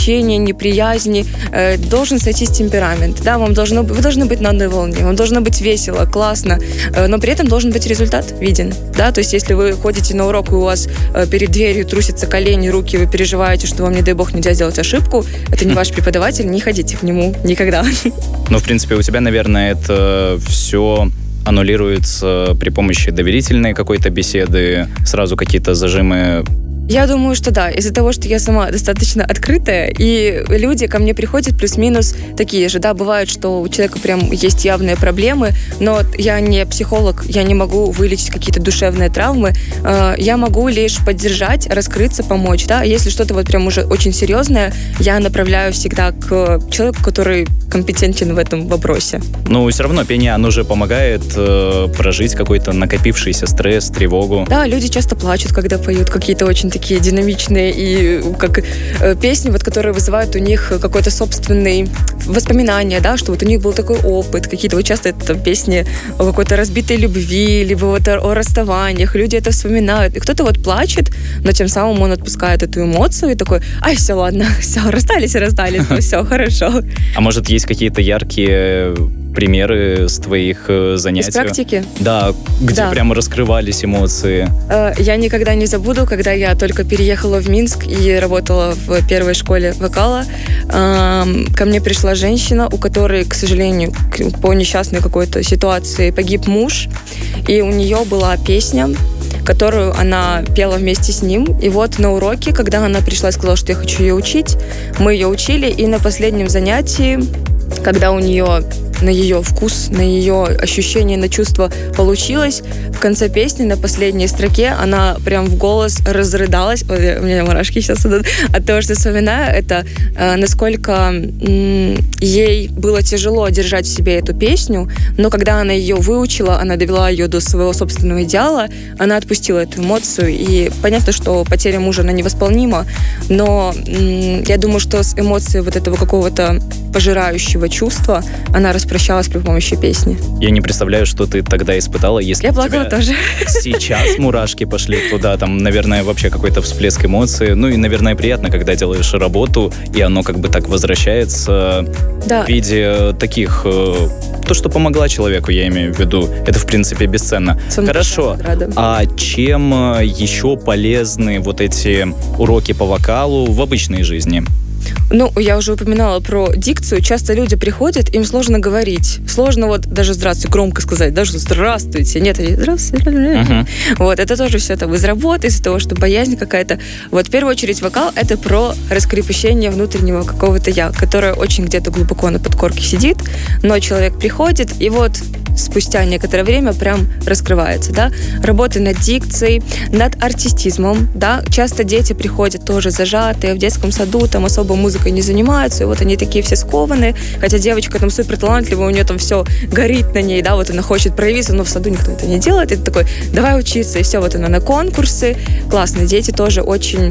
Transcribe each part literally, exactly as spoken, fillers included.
ощущения неприязни, э, должен сойтись темперамент, да, вам должно, вы должны быть на одной волне, вам должно быть весело, классно, э, но при этом должен быть результат виден, да, то есть если вы ходите на урок, и у вас э, перед дверью трусятся колени, руки, вы переживаете, что вам, не дай бог, нельзя сделать ошибку, это не ваш преподаватель, не ходите к нему никогда. Ну, в принципе, у тебя, наверное, это все аннулируется при помощи доверительной какой-то беседы, сразу какие-то зажимы. Я думаю, что да, из-за того, что я сама достаточно открытая, и люди ко мне приходят плюс-минус такие же, да, бывает, что у человека прям есть явные проблемы, но я не психолог, я не могу вылечить какие-то душевные травмы, я могу лишь поддержать, раскрыться, помочь, да, если что-то вот прям уже очень серьезное, я направляю всегда к человеку, который компетентен в этом вопросе. Ну, все равно пение, оно же помогает э, прожить какой-то накопившийся стресс, тревогу. Да, люди часто плачут, когда поют какие-то очень такие динамичные и как э, песни, вот, которые вызывают у них какой-то собственный воспоминания, да, что вот у них был такой опыт, какие-то вот часто это песни о какой-то разбитой любви, либо вот о, о расставаниях, люди это вспоминают, и кто-то вот плачет, но тем самым он отпускает эту эмоцию и такой, ай, все, ладно, все, расстались и расстались, ну все, хорошо. А может, есть какие-то яркие примеры с твоих занятий? Из практики? Да, где да. прямо раскрывались эмоции. Я никогда не забуду, когда я только переехала в Минск и работала в первой школе вокала. Ко мне пришла женщина, у которой, к сожалению, по несчастной какой-то ситуации погиб муж, и у нее была песня, которую она пела вместе с ним. И вот на уроке, когда она пришла и сказала, что я хочу ее учить, мы ее учили, и на последнем занятии, когда у нее на ее вкус, на ее ощущение, на чувство получилось, в конце песни, на последней строке, она прям в голос разрыдалась. Ой, у меня мурашки сейчас идут от того, что вспоминаю, это э, насколько м- ей было тяжело держать в себе эту песню, но когда она ее выучила, она довела ее до своего собственного идеала, она отпустила эту эмоцию, и понятно, что потеря мужа, она невосполнима, но м- я думаю, что с эмоцией вот этого какого-то пожирающего чувства она распрощалась при помощи песни. Я не представляю, что ты тогда испытала, если я у плакала тебя тоже. Сейчас мурашки пошли туда, там, наверное, вообще какой-то всплеск эмоций. Ну и, наверное, приятно, когда делаешь работу, и оно как бы так возвращается да. в виде таких... То, что помогла человеку, я имею в виду, это, в принципе, бесценно. Сам Хорошо. А чем еще полезны вот эти уроки по вокалу в обычной жизни? Ну, я уже упоминала про дикцию. Часто люди приходят, им сложно говорить. Сложно вот даже «здравствуйте» громко сказать, даже «здравствуйте». Нет, они «здравствуйте». Uh-huh. Вот, это тоже все там из работы, из-за того, что боязнь какая-то. Вот, в первую очередь, вокал — это про раскрепощение внутреннего какого-то «я», которое очень где-то глубоко на подкорке сидит, но человек приходит, и вот спустя некоторое время прям раскрывается, да. Работа над дикцией, над артистизмом, да. Часто дети приходят тоже зажатые, в детском саду там особо музыкой не занимаются, и вот они такие все скованные, хотя девочка там супер талантливая, у нее там все горит на ней, да, вот она хочет проявиться, но в саду никто это не делает, и ты такой, давай учиться, и все, вот она на конкурсы. Классно, дети тоже очень,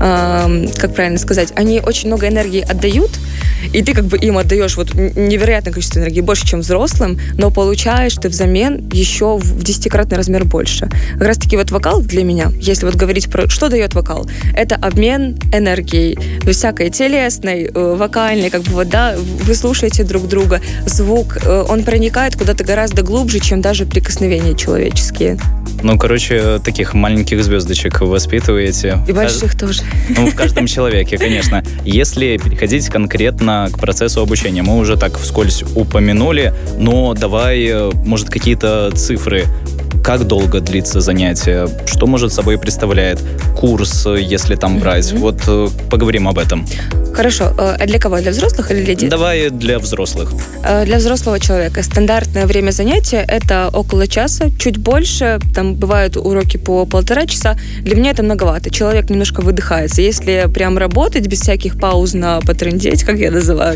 э, как правильно сказать, они очень много энергии отдают, и ты как бы им отдаешь вот невероятное количество энергии, больше, чем взрослым, но получаешь ты взамен еще в десятикратный размер больше. Как раз таки вот вокал для меня, если вот говорить про что дает вокал, это обмен энергией, всякой телесной, вокальной, как бы вот, да, вы слушаете друг друга, звук, он проникает куда-то гораздо глубже, чем даже прикосновения человеческие. Ну, короче, таких маленьких звездочек воспитываете. И больших тоже. Ну, в каждом человеке, конечно. Если переходить конкретно к процессу обучения, мы уже так вскользь упомянули, но давай, может, какие-то цифры. Как долго длится занятие? Что может собой представляет курс, если там брать? Mm-hmm. Вот поговорим об этом. Хорошо. А для кого? Для взрослых или для детей? Давай для взрослых. Для взрослого человека стандартное время занятия — это около часа, чуть больше. Там бывают уроки по полтора часа. Для меня это многовато. Человек немножко выдыхается. Если прям работать без всяких пауз на потрындеть, как я называю,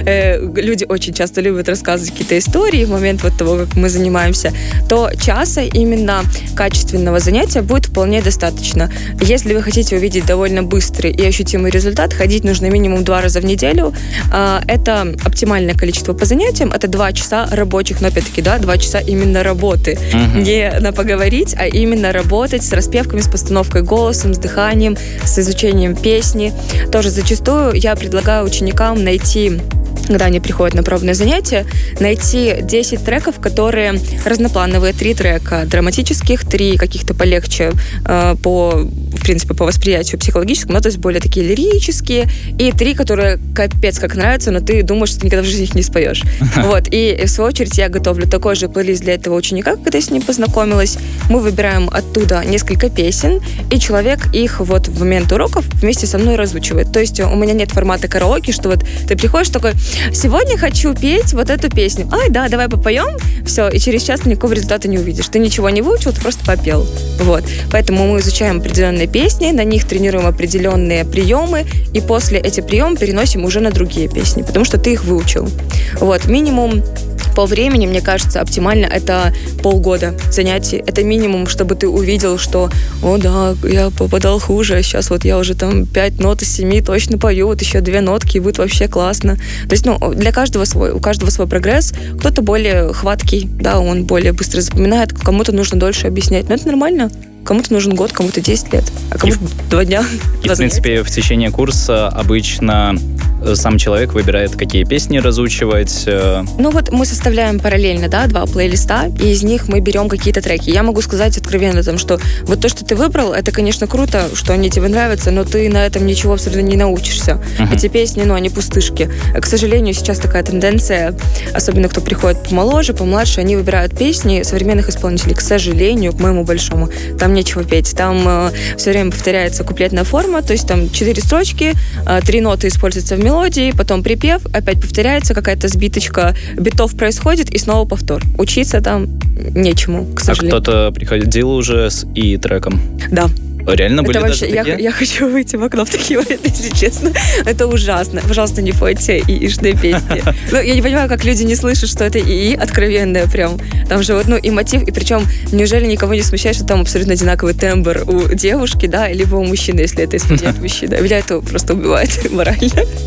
люди очень часто любят рассказывать какие-то истории в момент вот того, как мы занимаемся, то часа именно качественного занятия будет вполне достаточно. Если вы хотите увидеть довольно быстрый и ощутимый результат, ходить нужно минимум минимум два раза в неделю. Это оптимальное количество по занятиям. Это два часа рабочих, но опять-таки, да, два часа именно работы. Uh-huh. Не на поговорить, а именно работать с распевками, с постановкой голосом, с дыханием, с изучением песни. Тоже зачастую я предлагаю ученикам найти, когда они приходят на пробное занятие, найти десять треков, которые разноплановые. Три трека драматических, три каких-то полегче э, по, в принципе, по восприятию психологическому, ну, то есть более такие лирические, и три, которые капец как нравятся, но ты думаешь, что ты никогда в жизни их не споешь. Вот. И, в свою очередь, я готовлю такой же плейлист для этого ученика, когда я с ним познакомилась. Мы выбираем оттуда несколько песен, и человек их вот в момент уроков вместе со мной разучивает. То есть у меня нет формата караоке, что вот ты приходишь такой: сегодня хочу петь вот эту песню. Ай, да, давай попоем. Все, и через час ты никакого результата не увидишь. Ты ничего не выучил, ты просто попел. Вот. Поэтому мы изучаем определенные песни, на них тренируем определенные приемы, и после этих приемов переносим уже на другие песни, потому что ты их выучил. Вот. Минимум по времени, мне кажется, оптимально это полгода занятий. Это минимум, чтобы ты увидел, что, о да, я попадал хуже, а сейчас вот я уже там пять нот из семи точно пою, вот еще две нотки, и будет вообще классно. То есть, ну, для каждого свой, у каждого свой прогресс. Кто-то более хваткий, да, он более быстро запоминает, кому-то нужно дольше объяснять, но это нормально. Кому-то нужен год, кому-то десять лет, а кому-то и, два дня. И, в принципе, в течение курса обычно сам человек выбирает, какие песни разучивать. Ну вот мы составляем параллельно, да, два плейлиста, и из них мы берем какие-то треки. Я могу сказать откровенно, там, что вот то, что ты выбрал, это, конечно, круто, что они тебе нравятся, но ты на этом ничего абсолютно не научишься. Uh-huh. Эти песни, ну, они пустышки. К сожалению, сейчас такая тенденция, особенно кто приходит помоложе, помладше, они выбирают песни современных исполнителей. К сожалению, к моему большому, там нечего петь. Там э, все время повторяется куплетная форма, то есть там четыре строчки, э, три ноты используются в мелодии, потом припев, опять повторяется, какая-то сбиточка битов происходит, и снова повтор. Учиться там нечему, к сожалению. А кто-то приходил уже с и-треком? Да. Реально были это вообще, даже такие? Я, я хочу выйти в окно в такие моменты, если честно. Это ужасно. Пожалуйста, не пойте ИИшные песни. Ну, я не понимаю, как люди не слышат, что это ИИ откровенное прям. Там же вот, ну, и мотив, и причем неужели никого не смущает, что там абсолютно одинаковый тембр у девушки, да, либо у мужчины, если это исполняет мужчина. Меня это просто убивает морально.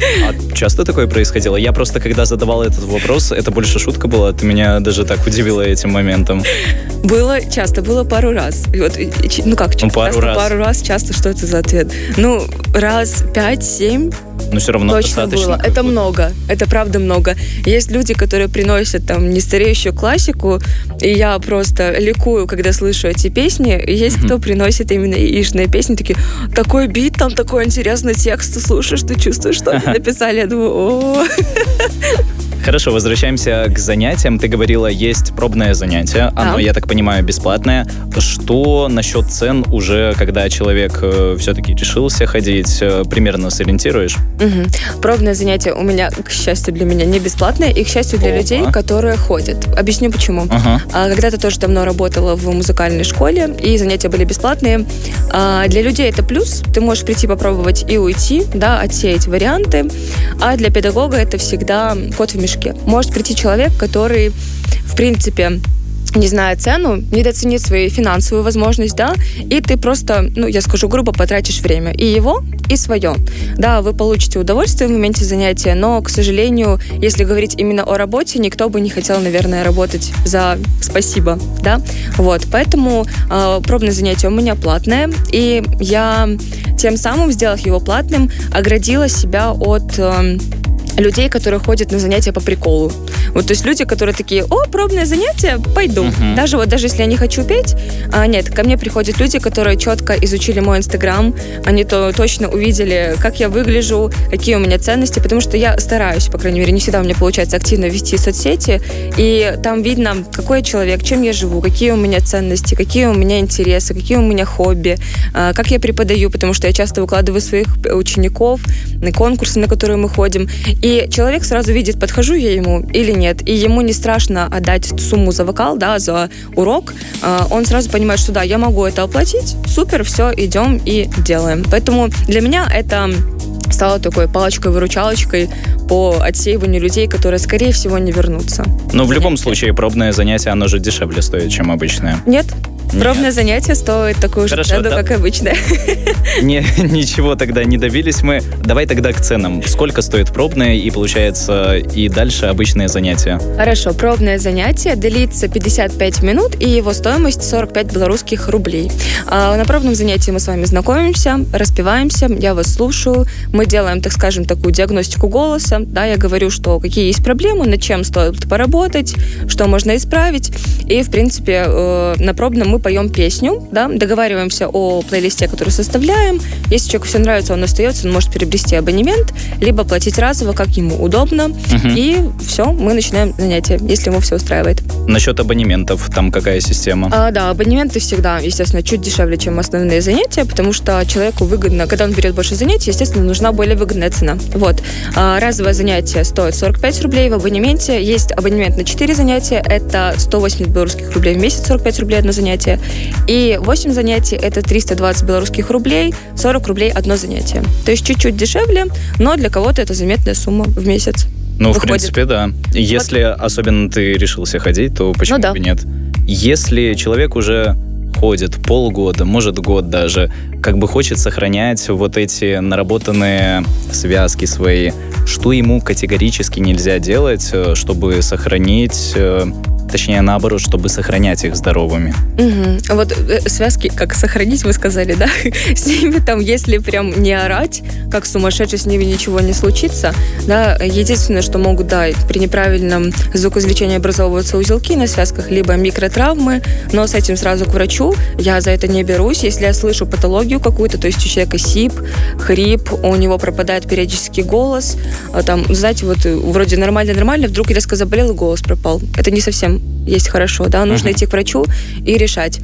А часто такое происходило? Я просто, когда задавал этот вопрос, это больше шутка была, ты меня даже так удивила этим моментом. Было часто, было пару раз. Вот, ну как, часто? Ну, пару раз. Пару раз часто, что это за ответ? Ну, раз пять-семь. Но все равно точно было. Это будто. много. Это правда много. Есть люди, которые приносят там нестареющую классику, и я просто ликую, когда слышу эти песни. И есть mm-hmm. кто приносит именно ИИшные песни, такие: такой бит, там такой интересный текст, ты слушаешь, ты чувствуешь, что они написали. Я думаю, о. Хорошо, возвращаемся к занятиям. Ты говорила, есть пробное занятие. Оно, а. я так понимаю, бесплатное. Что насчет цен уже, когда человек э, все-таки решился ходить, э, примерно сориентируешь? Угу. Пробное занятие у меня, к счастью для меня, не бесплатное, и, к счастью для Опа. людей, которые ходят. Объясню, почему. Ага. А, когда-то тоже давно работала в музыкальной школе, и занятия были бесплатные. А, для людей это плюс. Ты можешь прийти попробовать и уйти, да, отсеять варианты. А для педагога это всегда кот в мешке. Может прийти человек, который, в принципе, не зная цену, недооценит свою финансовую возможность, да, и ты просто, ну, я скажу грубо, потратишь время. И его, и свое. Да, вы получите удовольствие в моменте занятия, но, к сожалению, если говорить именно о работе, никто бы не хотел, наверное, работать за спасибо, да. Вот, поэтому э, пробное занятие у меня платное, и я тем самым, сделав его платным, оградила себя от... Э, людей, которые ходят на занятия по приколу. Вот, то есть люди, которые такие: о, пробное занятие, пойду. Uh-huh. Даже вот, даже если я не хочу петь, а, нет, ко мне приходят люди, которые четко изучили мой Инстаграм, они то точно увидели, как я выгляжу, какие у меня ценности, потому что я стараюсь, по крайней мере, не всегда у меня получается активно вести соцсети, и там видно, какой я человек, чем я живу, какие у меня ценности, какие у меня интересы, какие у меня хобби, а, как я преподаю, потому что я часто выкладываю своих учеников на конкурсы, на которые мы ходим. И человек сразу видит, подхожу я ему или нет. И ему не страшно отдать сумму за вокал, да, за урок. Он сразу понимает, что да, я могу это оплатить. Супер, все, идем и делаем. Поэтому для меня это стало такой палочкой-выручалочкой по отсеиванию людей, которые, скорее всего, не вернутся. Но в любом случае пробное занятие, оно же дешевле стоит, чем обычное. Нет. Пробное занятие стоит такую же цену, да. как обычное. Не, ничего тогда не добились мы. Давай тогда к ценам. Сколько стоит пробное и, получается, и дальше обычное занятие? Хорошо, пробное занятие длится пятьдесят пять минут, и его стоимость сорок пять белорусских рублей. А на пробном занятии мы с вами знакомимся, распеваемся, я вас слушаю, мы делаем, так скажем, такую диагностику голоса, да, я говорю, что какие есть проблемы, над чем стоит поработать, что можно исправить, и, в принципе, э, на пробном мы поем песню, да, договариваемся о плейлисте, который составляем, если человеку все нравится, он остается, он может приобрести абонемент, либо платить разово, как ему удобно, угу. и все, мы начинаем занятие, если ему все устраивает. Насчет абонементов, там какая система? А, да, абонементы всегда, естественно, чуть дешевле, чем основные занятия, потому что человеку выгодно, когда он берет больше занятий, естественно, нужна более выгодная цена. Вот. А, разовое занятие стоит сорок пять рублей, в абонементе есть абонемент на четыре занятия, это сто восемьдесят белорусских рублей в месяц, сорок пять рублей одно занятие, и восемь занятий это триста двадцать белорусских рублей, сорок рублей одно занятие. То есть чуть-чуть дешевле, но для кого-то это заметная сумма в месяц. Ну, выходит. В принципе, да. Если вот. Особенно ты решился ходить, то почему ну, да. бы нет? Если человек уже ходит полгода, может год даже, как бы хочет сохранять вот эти наработанные связки свои, что ему категорически нельзя делать, чтобы сохранить... Точнее, наоборот, чтобы сохранять их здоровыми. Угу. Вот э, связки, как сохранить, вы сказали, да? С ними там, если прям не орать, как сумасшедший, с ними ничего не случится, да, единственное, что могут, да, при неправильном звукоизвлечении образовываться узелки на связках, либо микротравмы, но с этим сразу к врачу, я за это не берусь, если я слышу патологию какую-то, то есть у человека сип, хрип, у него пропадает периодически голос, там, знаете, вот вроде нормально-нормально, вдруг резко заболел и голос пропал. Это не совсем есть хорошо, да, нужно uh-huh. идти к врачу и решать.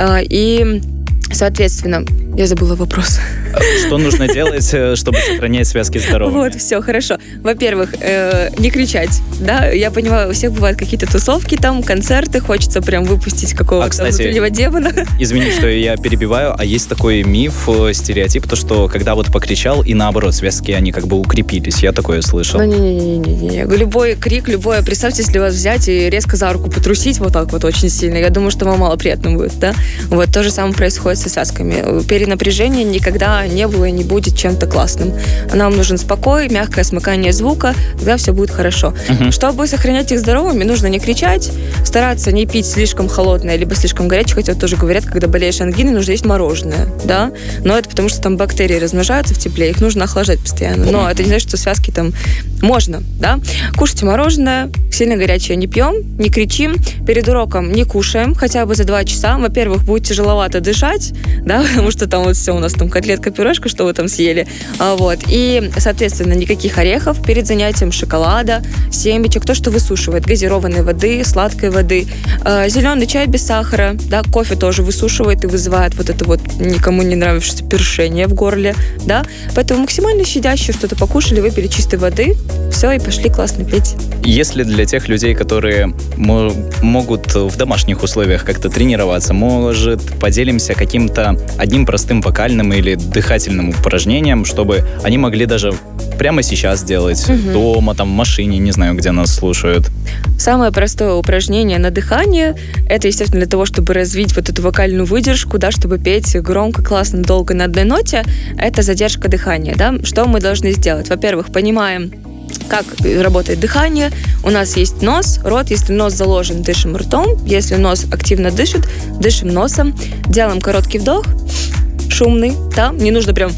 И, соответственно, я забыла вопрос. Что нужно делать, чтобы сохранять связки здоровыми? Вот, все, хорошо. Во-первых, э, не кричать, да, я понимаю, у всех бывают какие-то тусовки там, концерты, хочется прям выпустить какого-то а, кстати, внутреннего демона. Извини, что я перебиваю, а есть такой миф, стереотип, то, что когда вот покричал, и наоборот, связки, они как бы укрепились, я такое слышал. Ну, не-не-не-не-не. Любой крик, любое, представьте, если вас взять и резко за руку потрусить вот так вот очень сильно, я думаю, что вам мало приятно будет, да. Вот, то же самое происходит со связками. Перенапряжение никогда не было и не будет чем-то классным. Нам нужен спокой, мягкое смыкание звука, тогда все будет хорошо. Uh-huh. Чтобы сохранять их здоровыми, нужно не кричать, стараться не пить слишком холодное, либо слишком горячее, хотя тоже говорят, когда болеешь ангиной, нужно есть мороженое, да, но это потому, что там бактерии размножаются в тепле, их нужно охлаждать постоянно, но это не значит, что связки там можно, да. Кушайте мороженое, сильно горячее не пьем, не кричим, перед уроком не кушаем, хотя бы за два часа, во-первых, будет тяжеловато дышать, да, потому что там вот все, у нас там котлетка, пюрешка, что вы там съели, а, вот, и, соответственно, никаких орехов перед занятием, шоколада, семечек, то, что высушивает, газированной воды, сладкой воды, э, зеленый чай без сахара, да, кофе тоже высушивает и вызывает вот это вот никому не нравившееся першение в горле, да, поэтому максимально щадяще что-то покушали, выпили чистой воды, все, и пошли классно петь. Если для тех людей, которые мо- могут в домашних условиях как-то тренироваться, может, поделимся каким-то одним простым вокальным или дыхательным упражнением, чтобы они могли даже прямо сейчас делать, угу. дома, там, в машине, не знаю, где нас слушают. Самое простое упражнение на дыхание, это, естественно, для того, чтобы развить вот эту вокальную выдержку, да, чтобы петь громко, классно, долго на одной ноте, это задержка дыхания, да. Что мы должны сделать? Во-первых, понимаем, как работает дыхание. У нас есть нос, рот. Если нос заложен, дышим ртом. Если нос активно дышит, дышим носом. Делаем короткий вдох, шумный, да, не нужно прям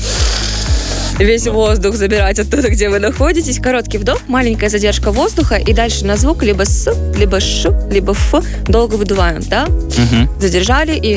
весь воздух забирать оттуда, где вы находитесь. Короткий вдох, маленькая задержка воздуха, и дальше на звук либо с, либо ш, либо ф долго выдуваем, да? Угу. Задержали и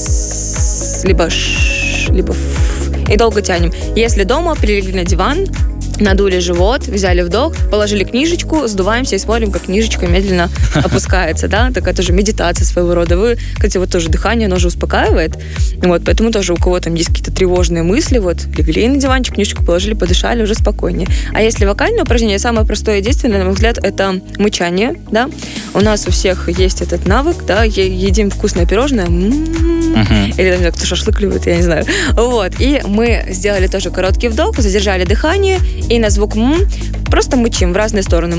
с, либо ш, либо ф, и долго тянем. Если дома, прилегли на диван, надули живот, взяли вдох, положили книжечку, сдуваемся и смотрим, как книжечка медленно опускается, да, такая тоже медитация своего рода. Вы, кстати, вот тоже дыхание, оно же успокаивает, вот, поэтому тоже у кого там есть какие-то тревожные мысли, вот, легли на диванчик, книжечку положили, подышали, уже спокойнее. А если вокальное упражнение, самое простое и действенное, на мой взгляд, это мычание, да, у нас у всех есть этот навык, да, едим вкусное пирожное, uh-huh. или там кто шашлык любит, я не знаю, вот, и мы сделали тоже короткий вдох, задержали дыхание, и на звук «м» просто мычим в разные стороны.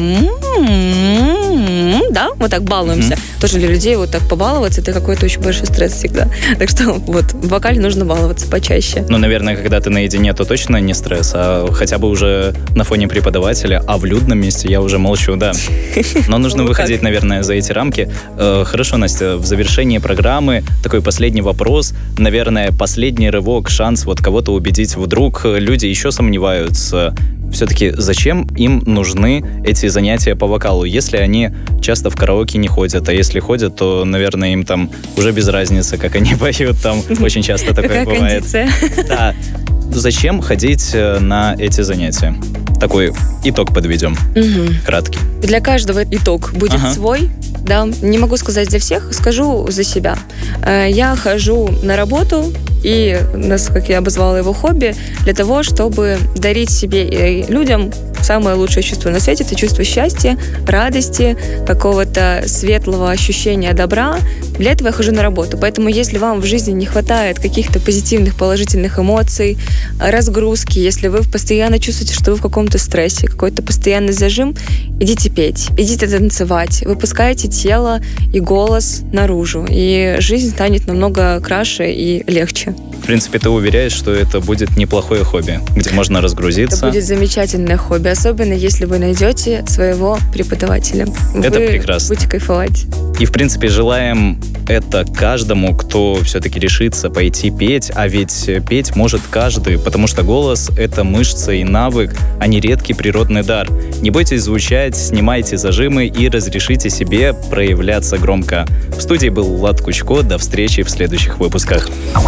М-м-м, да, вот так балуемся. Mm-hmm. Тоже для людей вот так побаловаться, это какой-то очень большой стресс всегда. Так что вот в вокале нужно баловаться почаще. Ну, наверное, когда ты наедине, то точно не стресс, а хотя бы уже на фоне преподавателя, а в людном месте я уже молчу, да. Но нужно выходить, наверное, за эти рамки. Хорошо, Настя, в завершении программы такой последний вопрос. Наверное, последний рывок, шанс вот кого-то убедить. Вдруг люди еще сомневаются. Все-таки зачем им нужны эти занятия по вокалу, если они часто в караоке не ходят, а если ходят, то, наверное, им там уже без разницы, как они поют, там очень часто такое бывает. Да. Зачем ходить на эти занятия? Такой итог подведем. Угу. Краткий. Для каждого итог будет ага. свой. Да, не могу сказать за всех, скажу за себя. Я хожу на работу, и, как я обозвала его, хобби, для того, чтобы дарить себе и людям самое лучшее чувство на свете. Это чувство счастья, радости, какого-то светлого ощущения добра. Для этого я хожу на работу. Поэтому, если вам в жизни не хватает каких-то позитивных, положительных эмоций, разгрузки, если вы постоянно чувствуете, что вы в каком-то стрессе, какой-то постоянный зажим, идите петь, идите танцевать, выпускайте тело и голос наружу, и жизнь станет намного краше и легче. В принципе, ты уверяешь, что это будет неплохое хобби, где можно разгрузиться. Это будет замечательное хобби, особенно если вы найдете своего преподавателя. Это вы прекрасно. Будете кайфовать. И, в принципе, желаем это каждому, кто все-таки решится пойти петь, а ведь петь может каждый, потому что голос — это мышца и навык, а не редкий природный дар. Не бойтесь звучать, снимайте зажимы и разрешите себе проявляться громко. В студии был Влад Кучко. До встречи в следующих выпусках.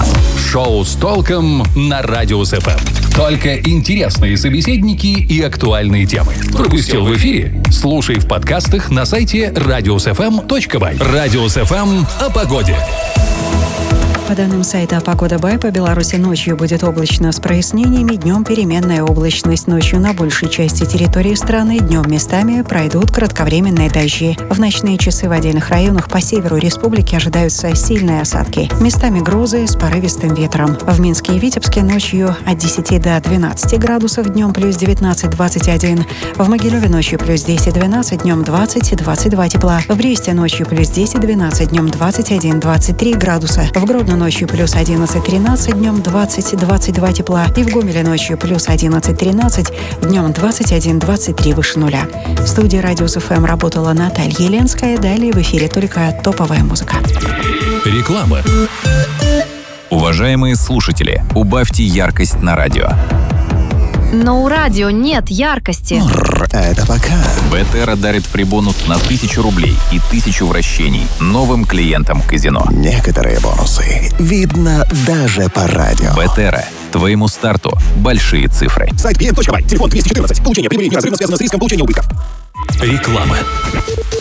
Шоу с толком на Радиус эф эм. Только интересные собеседники и актуальные темы. Пропустил в эфире? Слушай в подкастах на сайте радиус эф эм точка бай. Радиус эф эм о погоде. По данным сайта «Погода Бай», по Беларуси ночью будет облачно с прояснениями, днем переменная облачность. Ночью на большей части территории страны, днем местами пройдут кратковременные дожди. В ночные часы в отдельных районах по северу республики ожидаются сильные осадки. Местами грозы с порывистым ветром. В Минске и Витебске ночью от десяти до двенадцати градусов, днем плюс девятнадцать - двадцать один. В Могилеве ночью плюс десять - двенадцать, днем двадцать - двадцать два тепла. В Бресте ночью плюс десять - двенадцать, днем двадцать один - двадцать три градуса. В Гродно ночью плюс одиннадцать - тринадцать, днем двадцать - двадцать два тепла. И в Гомеле ночью плюс одиннадцать - тринадцать, днем двадцать один - двадцать три выше нуля. В студии Радиус эф эм работала Наталья Еленская. Далее в эфире только топовая музыка. Реклама. Уважаемые слушатели, убавьте яркость на радио. Но у радио нет яркости. Это пока. Бетера дарит фрибонус на тысячу рублей и тысячу вращений новым клиентам казино. Некоторые бонусы видно даже по радио. Бетера. Твоему старту большие цифры. Сайт пи эм точка бай. Телефон двести четырнадцать. Получение прибыли неразрывно связано с риском получения убытков. Реклама.